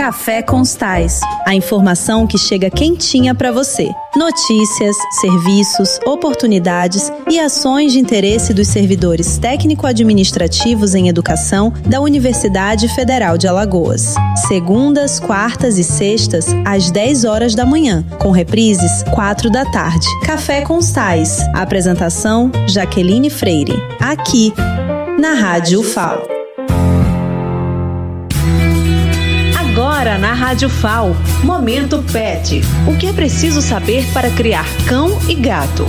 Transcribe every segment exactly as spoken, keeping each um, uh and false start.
Café Constais, a informação que chega quentinha para você. Notícias, serviços, oportunidades e ações de interesse dos servidores técnico-administrativos em educação da Universidade Federal de Alagoas. Segundas, quartas e sextas, às dez horas da manhã, com reprises, quatro da tarde. Café Constais. Apresentação, Jaqueline Freire. Aqui, na Rádio U F A O. Agora na Rádio F A O, Momento Pet. O que é preciso saber para criar cão e gato?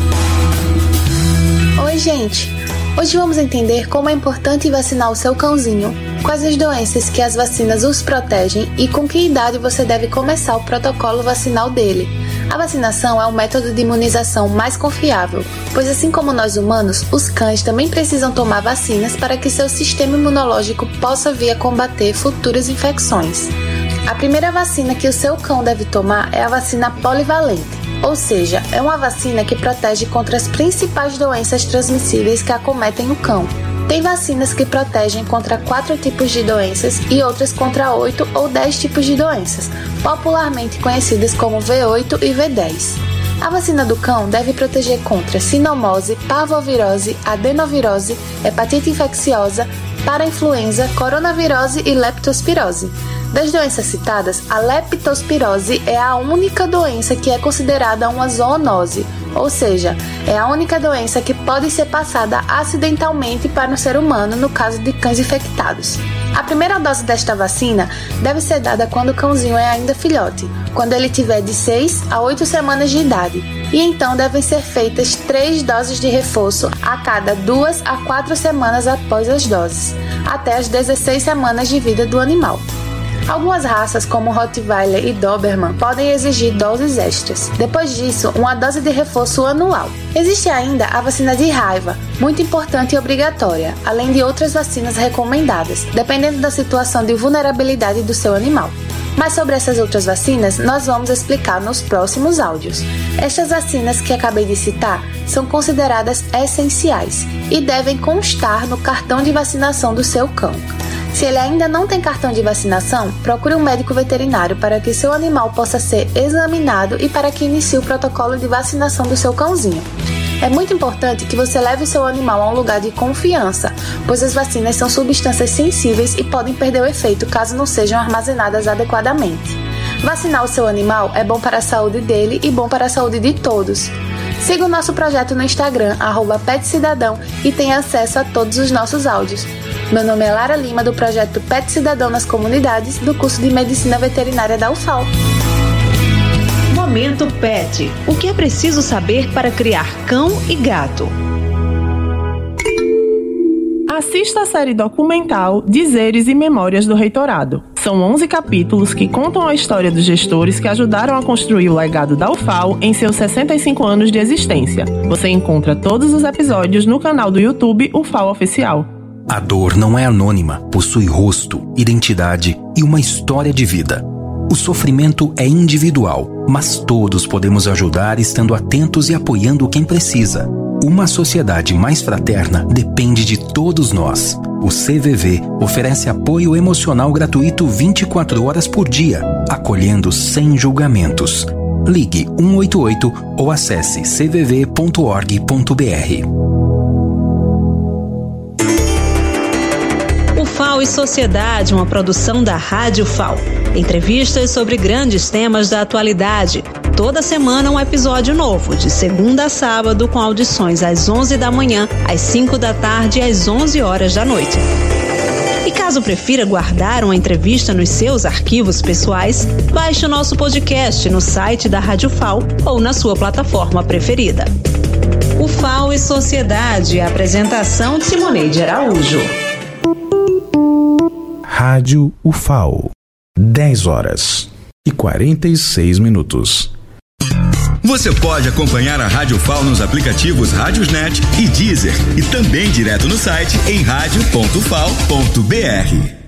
Oi, gente! Hoje vamos entender como é importante vacinar o seu cãozinho, quais as doenças que as vacinas os protegem e com que idade você deve começar o protocolo vacinal dele. A vacinação é um método de imunização mais confiável, pois assim como nós humanos, os cães também precisam tomar vacinas para que seu sistema imunológico possa vir a combater futuras infecções. A primeira vacina que o seu cão deve tomar é a vacina polivalente, ou seja, é uma vacina que protege contra as principais doenças transmissíveis que acometem o cão. Tem vacinas que protegem contra quatro tipos de doenças e outras contra oito ou dez tipos de doenças, popularmente conhecidas como V oito e V dez. A vacina do cão deve proteger contra sinomose, parvovirose, adenovirose, hepatite infecciosa, parainfluenza, coronavirose e leptospirose. Das doenças citadas, a leptospirose é a única doença que é considerada uma zoonose, ou seja, é a única doença que pode ser passada acidentalmente para o ser humano no caso de cães infectados. A primeira dose desta vacina deve ser dada quando o cãozinho é ainda filhote, quando ele tiver de seis a oito semanas de idade, e então devem ser feitas três doses de reforço a cada duas a quatro semanas após as doses, até as dezesseis semanas de vida do animal. Algumas raças, como Rottweiler e Doberman, podem exigir doses extras. Depois disso, uma dose de reforço anual. Existe ainda a vacina de raiva, muito importante e obrigatória, além de outras vacinas recomendadas, dependendo da situação de vulnerabilidade do seu animal. Mas sobre essas outras vacinas, nós vamos explicar nos próximos áudios. Estas vacinas que acabei de citar são consideradas essenciais e devem constar no cartão de vacinação do seu cão. Se ele ainda não tem cartão de vacinação, procure um médico veterinário para que seu animal possa ser examinado e para que inicie o protocolo de vacinação do seu cãozinho. É muito importante que você leve o seu animal a um lugar de confiança, pois as vacinas são substâncias sensíveis e podem perder o efeito caso não sejam armazenadas adequadamente. Vacinar o seu animal é bom para a saúde dele e bom para a saúde de todos. Siga o nosso projeto no Instagram, arroba Pet Cidadão, e tenha acesso a todos os nossos áudios. Meu nome é Lara Lima, do projeto Pet Cidadão nas Comunidades, do curso de Medicina Veterinária da U F A O. Momento Pet. O que é preciso saber para criar cão e gato? Assista a série documental Dizeres e Memórias do Reitorado. São onze capítulos que contam a história dos gestores que ajudaram a construir o legado da U F A O em seus sessenta e cinco anos de existência. Você encontra todos os episódios no canal do YouTube U F A O Oficial. A dor não é anônima, possui rosto, identidade e uma história de vida. O sofrimento é individual, mas todos podemos ajudar estando atentos e apoiando quem precisa. Uma sociedade mais fraterna depende de todos nós. O C V V oferece apoio emocional gratuito vinte e quatro horas por dia, acolhendo sem julgamentos. Ligue um oito oito ou acesse c v v ponto org ponto b r. U F A O e Sociedade, uma produção da Rádio U F A O. Entrevistas sobre grandes temas da atualidade. Toda semana um episódio novo, de segunda a sábado, com audições às onze da manhã, às cinco da tarde e às onze horas da noite. E caso prefira guardar uma entrevista nos seus arquivos pessoais, baixe o nosso podcast no site da Rádio U F A O ou na sua plataforma preferida. U F A O e Sociedade, apresentação de Simoneide Araújo. Rádio U F A O, dez horas e quarenta e seis minutos. Você pode acompanhar a Rádio U F A O nos aplicativos Rádiosnet e Deezer e também direto no site em rádio ponto u f a o ponto b r.